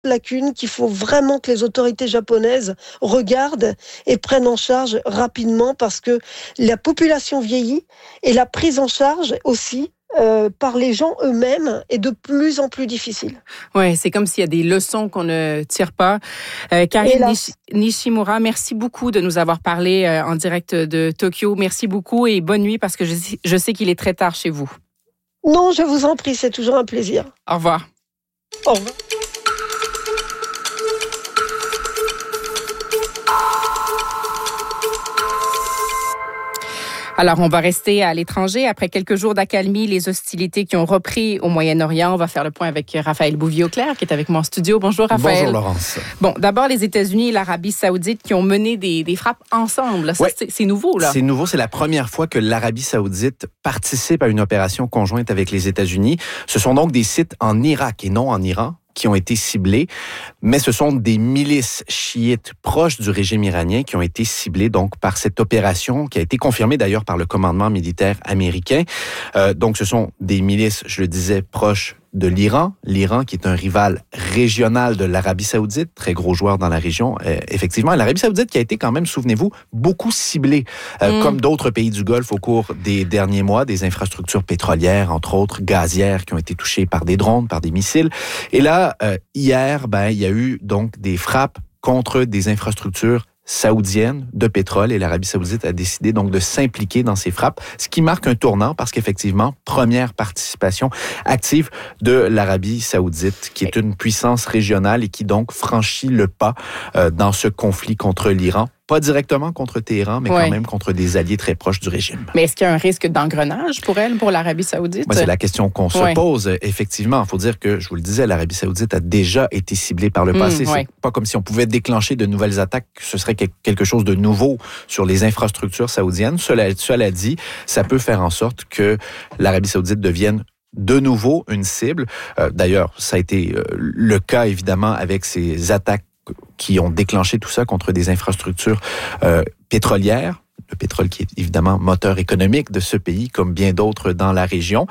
lacune qu'il faut vraiment que les autorités japonaises regardent et prennent en charge rapidement parce que la population vieillit et la prise en charge aussi par les gens eux-mêmes est de plus en plus difficile. Oui, c'est comme s'il y a des leçons qu'on ne tire pas. Karine Nishimura, merci beaucoup de nous avoir parlé en direct de Tokyo. Merci beaucoup et bonne nuit parce que je sais qu'il est très tard chez vous. Non, je vous en prie, c'est toujours un plaisir. Au revoir. Au revoir. Alors, on va rester à l'étranger. Après quelques jours d'accalmie, les hostilités qui ont repris au Moyen-Orient. On va faire le point avec Raphaël Bouvier-Auclair, qui est avec moi en studio. Bonjour, Raphaël. Bonjour, Laurence. Bon, d'abord, les États-Unis et l'Arabie saoudite qui ont mené des frappes ensemble. Ça, c'est nouveau, là. C'est nouveau. C'est la première fois que l'Arabie saoudite participe à une opération conjointe avec les États-Unis. Ce sont donc des sites en Irak et non en Iran qui ont été ciblés, mais ce sont des milices chiites proches du régime iranien qui ont été ciblées donc par cette opération qui a été confirmée d'ailleurs par le commandement militaire américain. Donc ce sont des milices, je le disais, proches de l'Iran qui est un rival régional de l'Arabie saoudite, très gros joueur dans la région, effectivement. L'Arabie saoudite qui a été quand même, souvenez-vous, beaucoup ciblée, comme d'autres pays du Golfe au cours des derniers mois, des infrastructures pétrolières, entre autres gazières, qui ont été touchées par des drones, par des missiles. Et là, hier, il y a eu donc des frappes contre des infrastructures saoudienne de pétrole et l'Arabie saoudite a décidé donc de s'impliquer dans ces frappes, ce qui marque un tournant parce qu'effectivement, première participation active de l'Arabie saoudite qui est une puissance régionale et qui donc franchit le pas dans ce conflit contre l'Iran. Pas directement contre Téhéran, mais quand même contre des alliés très proches du régime. Mais est-ce qu'il y a un risque d'engrenage pour elle, pour l'Arabie saoudite? C'est la question qu'on se pose. Effectivement, il faut dire que, je vous le disais, l'Arabie saoudite a déjà été ciblée par le passé. C'est pas comme si on pouvait déclencher de nouvelles attaques. Ce serait quelque chose de nouveau sur les infrastructures saoudiennes. Cela dit, ça peut faire en sorte que l'Arabie saoudite devienne de nouveau une cible. D'ailleurs, ça a été le cas, évidemment, avec ces attaques qui ont déclenché tout ça contre des infrastructures pétrolières. Le pétrole qui est évidemment moteur économique de ce pays, comme bien d'autres dans la région.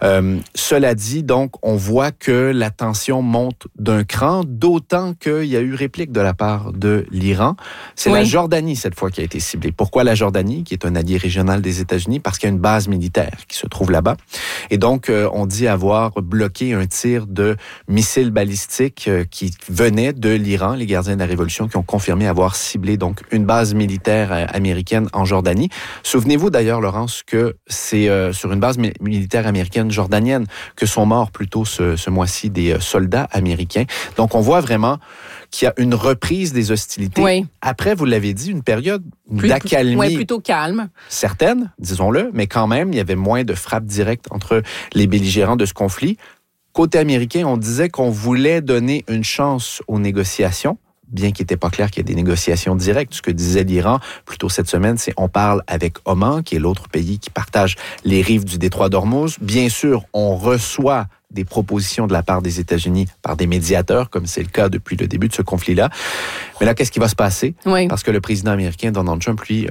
Cela dit, donc, on voit que la tension monte d'un cran, d'autant qu'il y a eu réplique de la part de l'Iran. C'est la Jordanie, cette fois, qui a été ciblée. Pourquoi la Jordanie, qui est un allié régional des États-Unis? Parce qu'il y a une base militaire qui se trouve là-bas. Et donc, on dit avoir bloqué un tir de missiles balistiques qui venait de l'Iran, les gardiens de la Révolution, qui ont confirmé avoir ciblé donc une base militaire américaine en Jordanie. Souvenez-vous d'ailleurs, Laurence, que c'est sur une base militaire américaine jordanienne que sont morts plutôt ce mois-ci des soldats américains. Donc, on voit vraiment qu'il y a une reprise des hostilités. Oui. Après, vous l'avez dit, une période d'accalmie. Oui, plutôt calme. Certaine, disons-le, mais quand même, il y avait moins de frappes directes entre les belligérants de ce conflit. Côté américain, on disait qu'on voulait donner une chance aux négociations, bien qu'il n'était pas clair qu'il y ait des négociations directes. Ce que disait l'Iran plus tôt cette semaine, c'est on parle avec Oman, qui est l'autre pays qui partage les rives du détroit d'Ormuz. Bien sûr, on reçoit des propositions de la part des États-Unis par des médiateurs, comme c'est le cas depuis le début de ce conflit-là. Mais là, qu'est-ce qui va se passer? Parce que le président américain, Donald Trump, lui,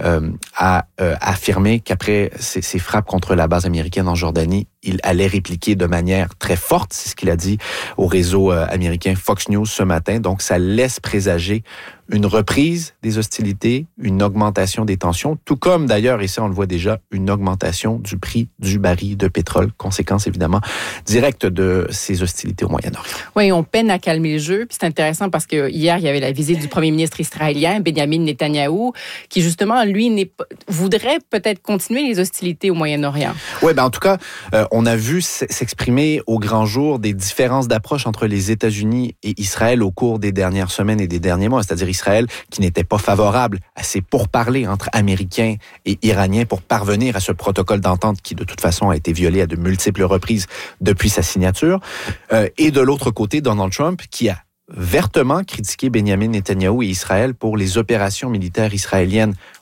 a affirmé qu'après ces frappes contre la base américaine en Jordanie, il allait répliquer de manière très forte. C'est ce qu'il a dit au réseau américain Fox News ce matin. Donc, ça laisse présager une reprise des hostilités, une augmentation des tensions, tout comme d'ailleurs, et ça on le voit déjà, une augmentation du prix du baril de pétrole, conséquence évidemment directe de ces hostilités au Moyen-Orient. Oui, on peine à calmer le jeu, puis c'est intéressant parce que hier, il y avait la visite du premier ministre israélien, Benjamin Netanyahou, qui justement, lui, voudrait peut-être continuer les hostilités au Moyen-Orient. Oui, en tout cas, on a vu s'exprimer au grand jour des différences d'approche entre les États-Unis et Israël au cours des dernières semaines et des derniers mois, c'est-à-dire Israël qui n'était pas favorable à ces pourparlers entre Américains et Iraniens pour parvenir à ce protocole d'entente qui, de toute façon, a été violé à de multiples reprises depuis sa signature. Et de l'autre côté, Donald Trump qui a vertement critiqué Benjamin Netanyahou et Israël pour les opérations militaires israéliennes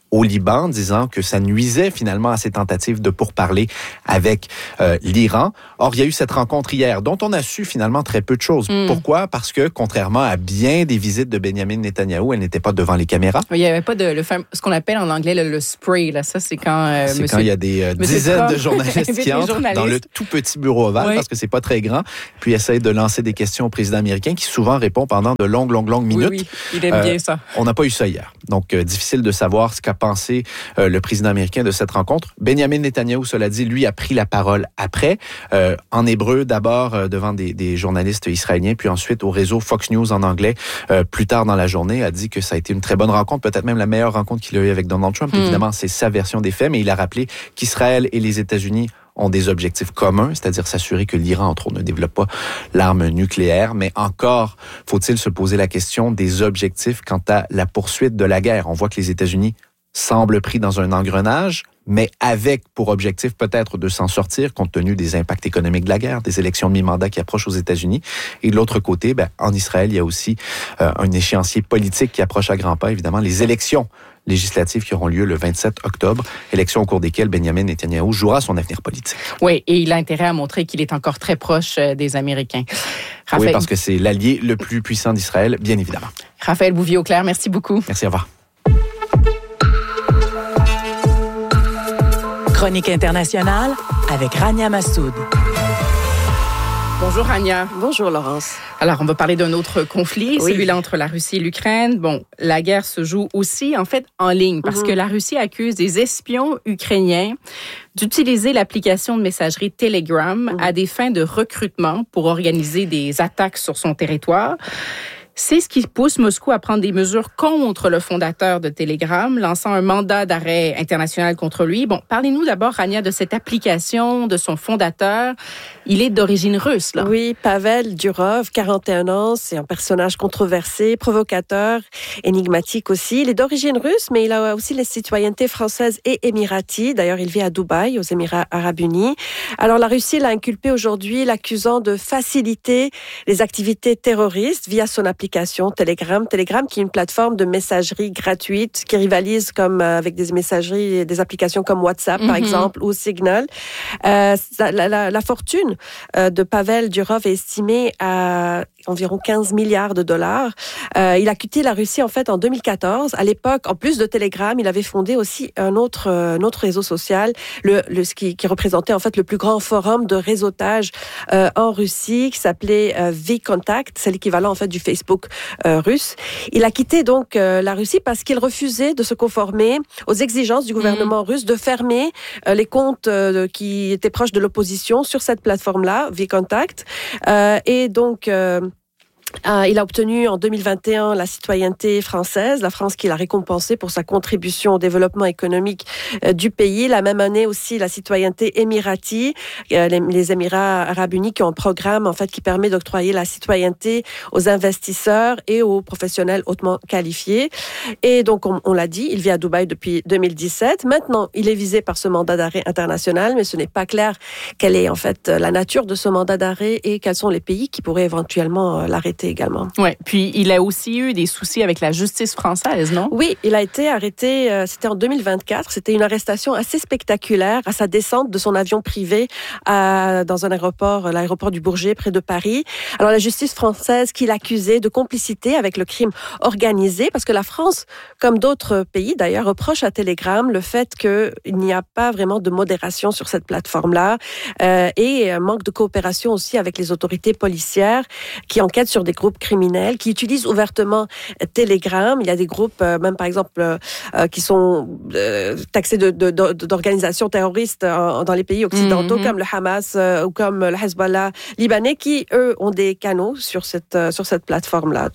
au Liban, disant que ça nuisait finalement à ses tentatives de pourparler avec l'Iran. Or, il y a eu cette rencontre hier, dont on a su finalement très peu de choses. Pourquoi? Parce que, contrairement à bien des visites de Benjamin Netanyahou, elle n'était pas devant les caméras. Il n'y avait pas ce qu'on appelle en anglais le spray. Là. Ça, c'est quand... quand il y a des dizaines de journalistes qui entrent dans le tout petit bureau ovale, parce que c'est pas très grand, puis essayent de lancer des questions au président américain, qui souvent répond pendant de longues minutes. Oui, il aime bien ça. On n'a pas eu ça hier. Donc, difficile de savoir ce qu'a pensé le président américain de cette rencontre. Benjamin Netanyahou, cela dit, lui a pris la parole après, en hébreu d'abord devant des journalistes israéliens, puis ensuite au réseau Fox News en anglais plus tard dans la journée, a dit que ça a été une très bonne rencontre, peut-être même la meilleure rencontre qu'il a eue avec Donald Trump. Évidemment, c'est sa version des faits, mais il a rappelé qu'Israël et les États-Unis ont des objectifs communs, c'est-à-dire s'assurer que l'Iran, entre autres, ne développe pas l'arme nucléaire. Mais encore, faut-il se poser la question des objectifs quant à la poursuite de la guerre. On voit que les États-Unis semblent pris dans un engrenage, mais avec pour objectif peut-être de s'en sortir compte tenu des impacts économiques de la guerre, des élections de mi-mandat qui approchent aux États-Unis. Et de l'autre côté, en Israël, il y a aussi un échéancier politique qui approche à grands pas, évidemment, les élections législatives qui auront lieu le 27 octobre, élections au cours desquelles Benjamin Netanyahou jouera son avenir politique. Oui, et il a intérêt à montrer qu'il est encore très proche des Américains. Oui, parce que c'est l'allié le plus puissant d'Israël, bien évidemment. Raphaël Bouvier-Auclair, merci beaucoup. Merci, au revoir. Chronique internationale avec Rania Massoud. Bonjour Rania. Bonjour Laurence. Alors, on va parler d'un autre conflit, celui-là entre la Russie et l'Ukraine. Bon, la guerre se joue aussi, en fait, en ligne, parce que la Russie accuse des espions ukrainiens d'utiliser l'application de messagerie Telegram à des fins de recrutement pour organiser des attaques sur son territoire. C'est ce qui pousse Moscou à prendre des mesures contre le fondateur de Telegram, lançant un mandat d'arrêt international contre lui. Bon, parlez-nous d'abord, Rania, de cette application, de son fondateur. Il est d'origine russe, là. Oui, Pavel Durov, 41 ans, c'est un personnage controversé, provocateur, énigmatique aussi. Il est d'origine russe, mais il a aussi les citoyennetés françaises et émiraties. D'ailleurs, il vit à Dubaï, aux Émirats arabes unis. Alors, la Russie l'a inculpé aujourd'hui, l'accusant de faciliter les activités terroristes via son application Telegram. Telegram qui est une plateforme de messagerie gratuite qui rivalise avec des messageries, des applications comme WhatsApp par exemple ou Signal. La fortune de Pavel Durov est estimée à environ 15 milliards de dollars. Il a quitté la Russie en fait en 2014. À l'époque, en plus de Telegram, il avait fondé aussi un autre réseau social, qui représentait en fait le plus grand forum de réseautage en Russie, qui s'appelait VKontakte. C'est l'équivalent en fait du Facebook russe. Il a quitté donc la Russie parce qu'il refusait de se conformer aux exigences du gouvernement russe de fermer les comptes qui étaient proches de l'opposition sur cette plateforme-là, VKontakte. Et donc il a obtenu en 2021 la citoyenneté française, la France qui l'a récompensé pour sa contribution au développement économique du pays. La même année aussi la citoyenneté émiratie, les Émirats arabes unis qui ont un programme en fait qui permet d'octroyer la citoyenneté aux investisseurs et aux professionnels hautement qualifiés. Et donc on l'a dit, il vit à Dubaï depuis 2017. Maintenant, il est visé par ce mandat d'arrêt international, mais ce n'est pas clair quelle est en fait la nature de ce mandat d'arrêt et quels sont les pays qui pourraient éventuellement l'arrêter également. Oui, puis il a aussi eu des soucis avec la justice française, non? Oui, il a été arrêté, c'était en 2024, c'était une arrestation assez spectaculaire à sa descente de son avion privé dans un aéroport, l'aéroport du Bourget, près de Paris. Alors la justice française qui l'accusait de complicité avec le crime organisé, parce que la France, comme d'autres pays d'ailleurs, reproche à Telegram le fait qu'il n'y a pas vraiment de modération sur cette plateforme-là et manque de coopération aussi avec les autorités policières qui enquêtent sur des groupes criminels, qui utilisent ouvertement Telegram. Il y a des groupes, même par exemple, qui sont taxés d'organisations terroristes dans les pays occidentaux, comme le Hamas ou comme le Hezbollah libanais, qui, eux, ont des canaux sur cette plateforme-là.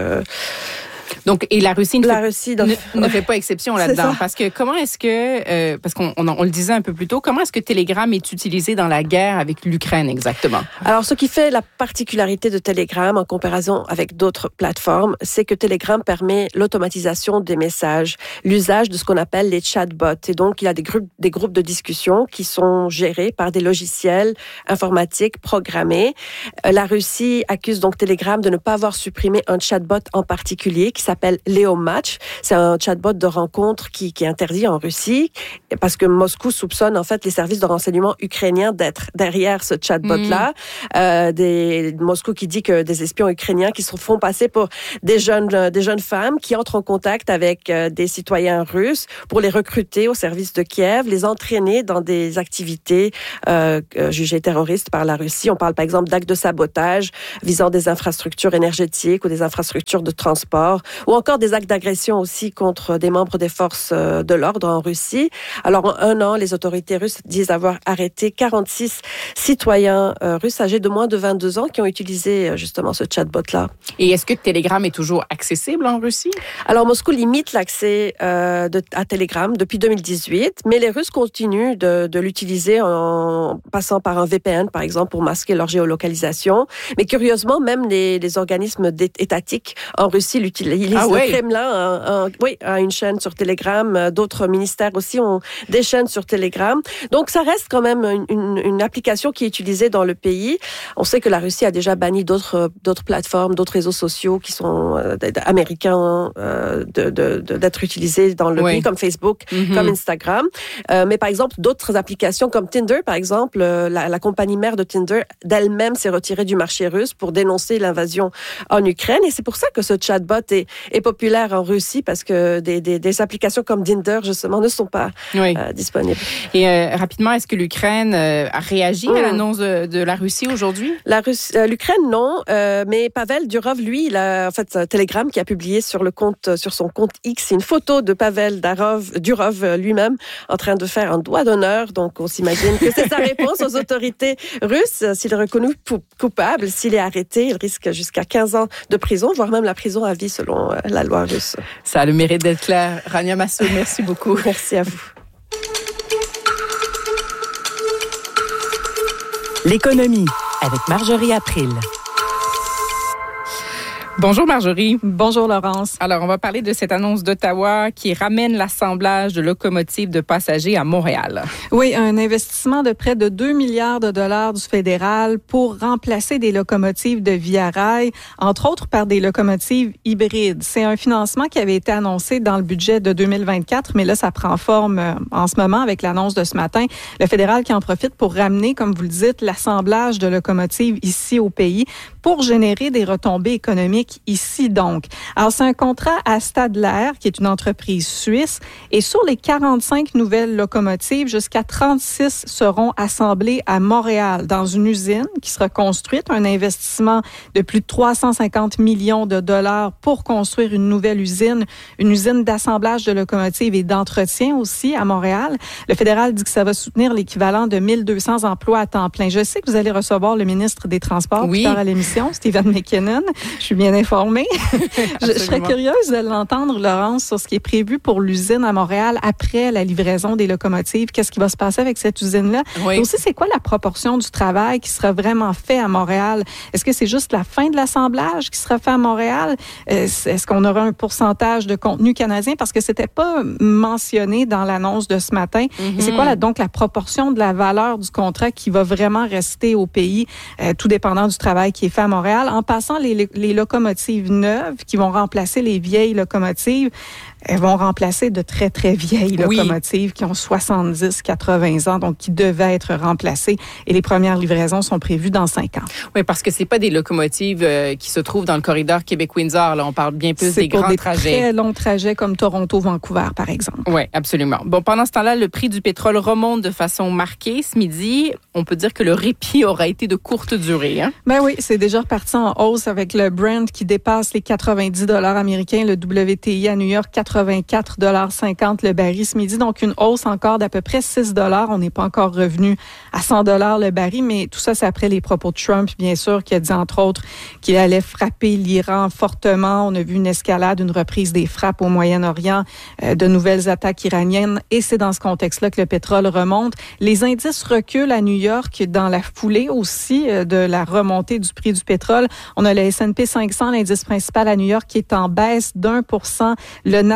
Donc, et la Russie ne fait pas exception là-dedans. Parce que comment est-ce que, parce qu'on le disait un peu plus tôt, comment est-ce que Telegram est utilisé dans la guerre avec l'Ukraine exactement? Alors, ce qui fait la particularité de Telegram en comparaison avec d'autres plateformes, c'est que Telegram permet l'automatisation des messages, l'usage de ce qu'on appelle les chatbots. Et donc, il y a des groupes de discussion qui sont gérés par des logiciels informatiques programmés. La Russie accuse donc Telegram de ne pas avoir supprimé un chatbot en particulier qui s'appelle Léo Match. C'est un chatbot de rencontre qui est interdit en Russie parce que Moscou soupçonne en fait les services de renseignement ukrainiens d'être derrière ce chatbot-là. Moscou qui dit que des espions ukrainiens qui se font passer pour des jeunes femmes qui entrent en contact avec des citoyens russes pour les recruter au service de Kiev, les entraîner dans des activités jugées terroristes par la Russie. On parle par exemple d'actes de sabotage visant des infrastructures énergétiques ou des infrastructures de transport, ou encore des actes d'agression aussi contre des membres des forces de l'ordre en Russie. Alors, en 1 an, les autorités russes disent avoir arrêté 46 citoyens russes âgés de moins de 22 ans qui ont utilisé justement ce chatbot-là. Et est-ce que Telegram est toujours accessible en Russie? Alors, Moscou limite l'accès à Telegram depuis 2018, mais les Russes continuent de l'utiliser en passant par un VPN, par exemple, pour masquer leur géolocalisation. Mais curieusement, même les organismes étatiques en Russie l'utilisent. Le Kremlin a une chaîne sur Telegram. D'autres ministères aussi ont des chaînes sur Telegram. Donc, ça reste quand même une application qui est utilisée dans le pays. On sait que la Russie a déjà banni d'autres plateformes, d'autres réseaux sociaux qui sont américains d'être utilisés dans le pays, comme Facebook, comme Instagram. Mais par exemple, d'autres applications comme Tinder, par exemple, la compagnie mère de Tinder, d'elle-même s'est retirée du marché russe pour dénoncer l'invasion en Ukraine. Et c'est pour ça que ce chatbot est populaire en Russie, parce que des applications comme Tinder, justement, ne sont pas disponibles. Et rapidement, est-ce que l'Ukraine a réagi à l'annonce de la Russie aujourd'hui? L'Ukraine, non. Mais Pavel Durov, lui, il a en fait Telegram qui a publié sur son compte X une photo de Pavel Durov lui-même en train de faire un doigt d'honneur. Donc, on s'imagine que c'est sa réponse aux autorités russes. S'il est reconnu coupable, s'il est arrêté, il risque jusqu'à 15 ans de prison, voire même la prison à vie selon la loi russe. Ça a le mérite d'être clair. Rania Massoud, merci beaucoup. Merci à vous. L'économie avec Marjorie April. Bonjour Marjorie. Bonjour Laurence. Alors, on va parler de cette annonce d'Ottawa qui ramène l'assemblage de locomotives de passagers à Montréal. Oui, un investissement de près de 2 milliards de dollars du fédéral pour remplacer des locomotives de Via Rail, entre autres par des locomotives hybrides. C'est un financement qui avait été annoncé dans le budget de 2024, mais là, ça prend forme en ce moment avec l'annonce de ce matin. Le fédéral qui en profite pour ramener, comme vous le dites, l'assemblage de locomotives ici au pays pour générer des retombées économiques ici donc. Alors, c'est un contrat à Stadler, qui est une entreprise suisse, et sur les 45 nouvelles locomotives, jusqu'à 36 seront assemblées à Montréal, dans une usine qui sera construite, un investissement de plus de 350 millions de dollars pour construire une nouvelle usine, une usine d'assemblage de locomotives et d'entretien aussi à Montréal. Le fédéral dit que ça va soutenir l'équivalent de 1200 emplois à temps plein. Je sais que vous allez recevoir le ministre des Transports plus tard à l'émission, Stephen McKinnon. Je suis bien informée. Je serais curieuse de l'entendre, Laurence, sur ce qui est prévu pour l'usine à Montréal après la livraison des locomotives. Qu'est-ce qui va se passer avec cette usine-là? Oui. Et aussi, c'est quoi la proportion du travail qui sera vraiment fait à Montréal? Est-ce que c'est juste la fin de l'assemblage qui sera fait à Montréal? Est-ce qu'on aura un pourcentage de contenu canadien? Parce que c'était pas mentionné dans l'annonce de ce matin. Et c'est quoi donc la proportion de la valeur du contrat qui va vraiment rester au pays, tout dépendant du travail qui est fait à Montréal? En passant, les locomotives neuves qui vont remplacer les vieilles locomotives, elles vont remplacer de très, très vieilles locomotives qui ont 70, 80 ans, donc qui devaient être remplacées. Et les premières livraisons sont prévues dans 5 ans. Oui, parce que c'est pas des locomotives qui se trouvent dans le corridor Québec-Windsor. Là, on parle bien plus des grands trajets. C'est pour des très longs trajets comme Toronto-Vancouver, par exemple. Oui, absolument. Bon, pendant ce temps-là, le prix du pétrole remonte de façon marquée. Ce midi, on peut dire que le répit aura été de courte durée. Hein? Ben oui, c'est déjà reparti en hausse avec le Brent qui dépasse les 90 $ américains, le WTI à New York, 84,50 $ le baril ce midi. Donc, une hausse encore d'à peu près 6 $. On n'est pas encore revenu à 100 $ le baril, mais tout ça, c'est après les propos de Trump, bien sûr, qui a dit, entre autres, qu'il allait frapper l'Iran fortement. On a vu une escalade, une reprise des frappes au Moyen-Orient, de nouvelles attaques iraniennes. Et c'est dans ce contexte-là que le pétrole remonte. Les indices reculent à New York dans la foulée aussi de la remontée du prix du pétrole. On a le S&P 500, l'indice principal à New York, qui est en baisse d'1 %. Le Nasdaq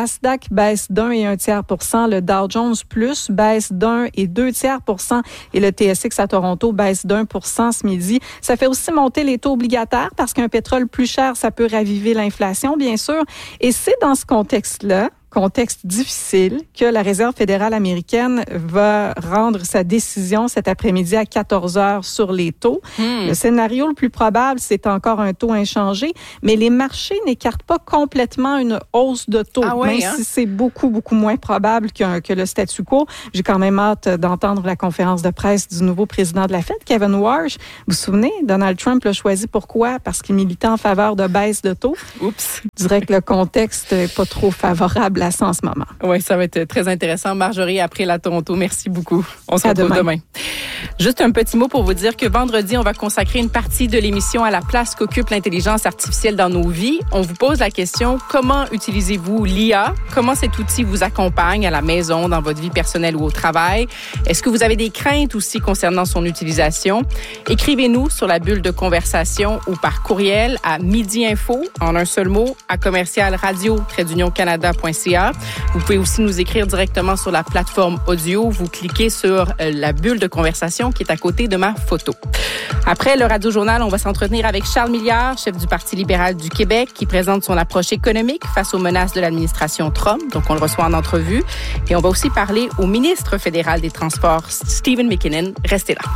Nasdaq baisse d'1,1%. Le Dow Jones Plus baisse d'1,2%. Et le TSX à Toronto baisse d'1% ce midi. Ça fait aussi monter les taux obligataires parce qu'un pétrole plus cher, ça peut raviver l'inflation, bien sûr. Et c'est dans ce contexte-là, contexte difficile, que la Réserve fédérale américaine va rendre sa décision cet après-midi à 14h sur les taux. Le scénario le plus probable, c'est encore un taux inchangé, mais les marchés n'écartent pas complètement une hausse de taux, même si c'est beaucoup, beaucoup moins probable que le statu quo. J'ai quand même hâte d'entendre la conférence de presse du nouveau président de la Fed, Kevin Warsh. Vous vous souvenez, Donald Trump l'a choisi pourquoi? Parce qu'il militait en faveur de baisse de taux. Oups! Je dirais que le contexte n'est pas trop favorable à ça en ce moment. Oui, ça va être très intéressant. Marjorie, après la Toronto, merci beaucoup. On se retrouve demain. Juste un petit mot pour vous dire que vendredi, on va consacrer une partie de l'émission à la place qu'occupe l'intelligence artificielle dans nos vies. On vous pose la question, comment utilisez-vous l'IA? Comment cet outil vous accompagne à la maison, dans votre vie personnelle ou au travail? Est-ce que vous avez des craintes aussi concernant son utilisation? Écrivez-nous sur la bulle de conversation ou par courriel à midi-info, en un seul mot, à commercial-radio-canada.ca. Vous pouvez aussi nous écrire directement sur la plateforme audio. Vous cliquez sur la bulle de conversation qui est à côté de ma photo. Après le Radio-Journal, on va s'entretenir avec Charles Milliard, chef du Parti libéral du Québec, qui présente son approche économique face aux menaces de l'administration Trump. Donc, on le reçoit en entrevue. Et on va aussi parler au ministre fédéral des Transports, Stephen McKinnon. Restez là.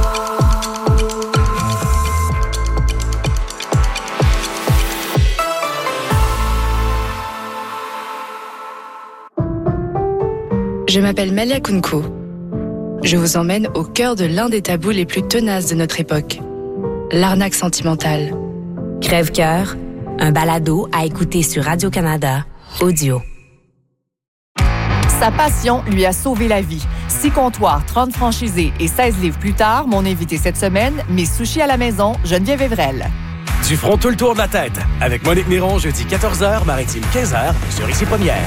Je m'appelle Malia Kunko. Je vous emmène au cœur de l'un des tabous les plus tenaces de notre époque, l'arnaque sentimentale. Crève-cœur, un balado à écouter sur Radio-Canada, audio. Sa passion lui a sauvé la vie. 6 comptoirs, 30 franchisés et 16 livres plus tard, mon invité cette semaine, Mes Sushis à la maison, Geneviève Evrel. Du front tout le tour de la tête, avec Monique Néron, jeudi 14h, Maritime 15h, sur Ici Première.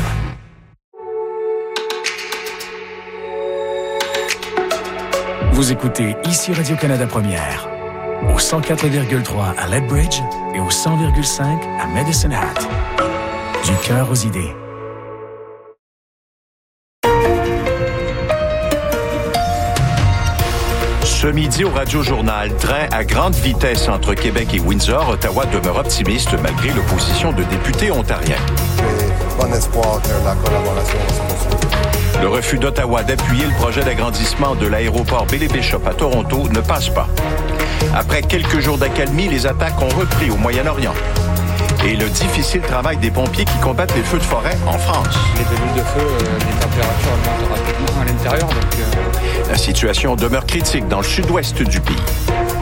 Vous écoutez Ici Radio-Canada Première, au 104,3 à Lethbridge et au 100,5 à Medicine Hat. Du cœur aux idées. Ce midi au Radio-Journal, train à grande vitesse entre Québec et Windsor, Ottawa demeure optimiste malgré l'opposition de députés ontariens. J'ai bon espoir que la collaboration va se poursuivre. Le refus d'Ottawa d'appuyer le projet d'agrandissement de l'aéroport Bailey-Bishop à Toronto ne passe pas. Après quelques jours d'accalmie, les attaques ont repris au Moyen-Orient. Et le difficile travail des pompiers qui combattent les feux de forêt en France. Les débuts de feu, les températures augmentent rapidement à l'intérieur. La situation demeure critique dans le sud-ouest du pays.